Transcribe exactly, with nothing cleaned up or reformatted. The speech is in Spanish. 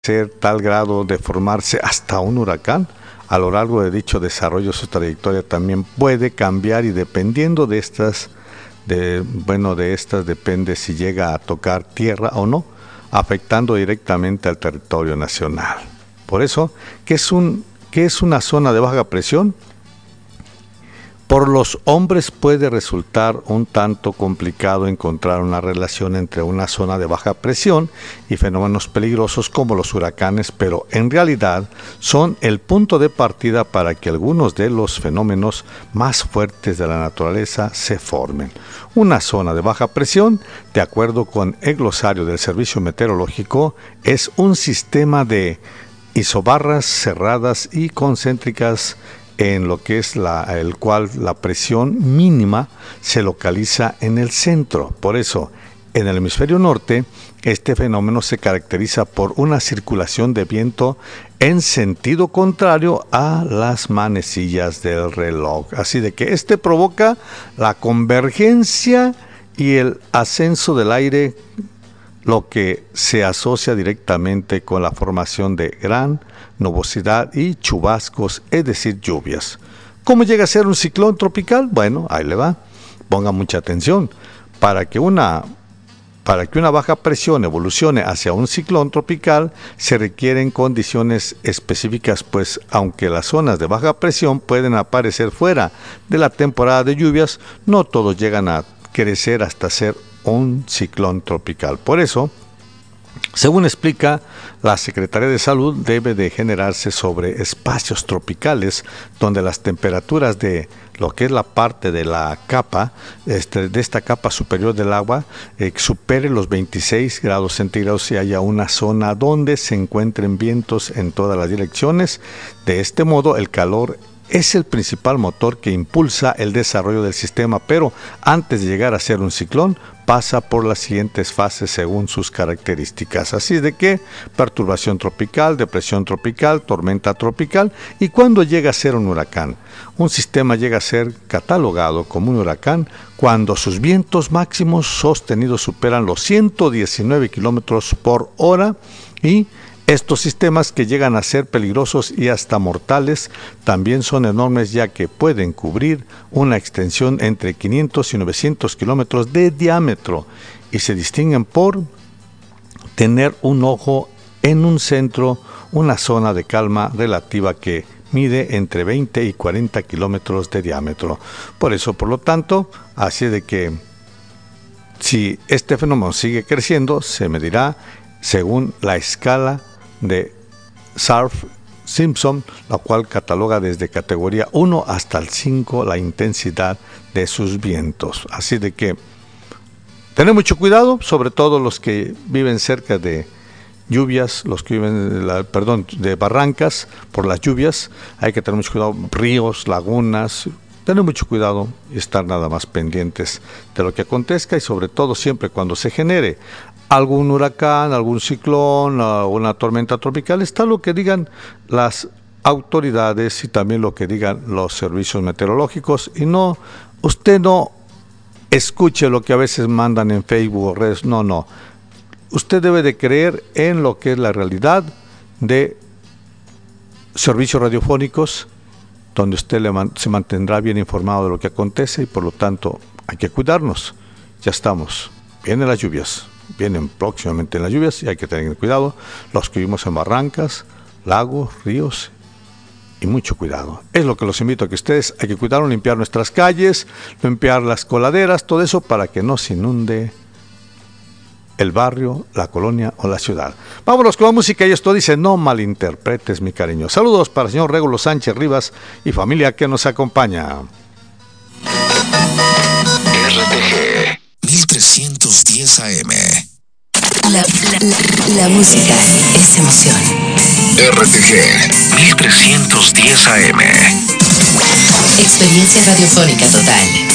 ser tal grado de formarse hasta un huracán. A lo largo de dicho desarrollo, su trayectoria también puede cambiar y dependiendo de estas, de, bueno, de estas depende si llega a tocar tierra o no, afectando directamente al territorio nacional. Por eso, ¿qué es un, qué es una zona de baja presión? Por los hombres puede resultar un tanto complicado encontrar una relación entre una zona de baja presión y fenómenos peligrosos como los huracanes, pero en realidad son el punto de partida para que algunos de los fenómenos más fuertes de la naturaleza se formen. Una zona de baja presión, de acuerdo con el glosario del Servicio Meteorológico, es un sistema de isobarras cerradas y concéntricas en lo que es la, el cual la presión mínima se localiza en el centro. Por eso, en el hemisferio norte, este fenómeno se caracteriza por una circulación de viento en sentido contrario a las manecillas del reloj. Así de que este provoca la convergencia y el ascenso del aire, lo que se asocia directamente con la formación de gran nubosidad y chubascos, es decir, lluvias. ¿Cómo llega a ser un ciclón tropical? Bueno, ahí le va. Ponga mucha atención. Para que una, para que una baja presión evolucione hacia un ciclón tropical, se requieren condiciones específicas, pues aunque las zonas de baja presión pueden aparecer fuera de la temporada de lluvias, no todos llegan a crecer hasta ser un ciclón tropical. Por eso, según explica la Secretaría de Salud, debe de generarse sobre espacios tropicales donde las temperaturas de lo que es la parte de la capa, este, de esta capa superior del agua, eh, supere los veintiséis grados centígrados y haya una zona donde se encuentren vientos en todas las direcciones. De este modo, el calor es el principal motor que impulsa el desarrollo del sistema, pero antes de llegar a ser un ciclón, pasa por las siguientes fases según sus características. Así de que perturbación tropical, depresión tropical, tormenta tropical y cuando llega a ser un huracán. Un sistema llega a ser catalogado como un huracán cuando sus vientos máximos sostenidos superan los ciento diecinueve kilómetros por hora y estos sistemas, que llegan a ser peligrosos y hasta mortales, también son enormes, ya que pueden cubrir una extensión entre quinientos y novecientos kilómetros de diámetro y se distinguen por tener un ojo en un centro, una zona de calma relativa que mide entre veinte y cuarenta kilómetros de diámetro. Por eso, por lo tanto, así de que si este fenómeno sigue creciendo, se medirá según la escala de Saffir-Simpson, la cual cataloga desde categoría uno hasta el cinco la intensidad de sus vientos. Así de que tener mucho cuidado, sobre todo los que viven cerca de lluvias, los que viven, la, perdón, de barrancas por las lluvias. Hay que tener mucho cuidado, ríos, lagunas, tener mucho cuidado y estar nada más pendientes de lo que acontezca y sobre todo siempre cuando se genere algún huracán, algún ciclón, una tormenta tropical, está lo que digan las autoridades y también lo que digan los servicios meteorológicos y no, usted no escuche lo que a veces mandan en Facebook o redes, no, no. Usted debe de creer en lo que es la realidad de servicios radiofónicos, donde usted le man, se mantendrá bien informado de lo que acontece y por lo tanto hay que cuidarnos. Ya estamos, vienen las lluvias. Vienen próximamente las lluvias y hay que tener cuidado. Los que vivimos en barrancas, lagos, ríos y mucho cuidado. Es lo que los invito a que ustedes hay que cuidar, limpiar nuestras calles, limpiar las coladeras, todo eso para que no se inunde el barrio, la colonia o la ciudad. Vámonos con la música y esto dice: no malinterpretes, mi cariño. Saludos para el señor Régulo Sánchez Rivas y familia que nos acompaña. R T G mil trescientos diez A M. La, la, la, la música es emoción. R T G mil trescientos diez A M. Experiencia radiofónica total.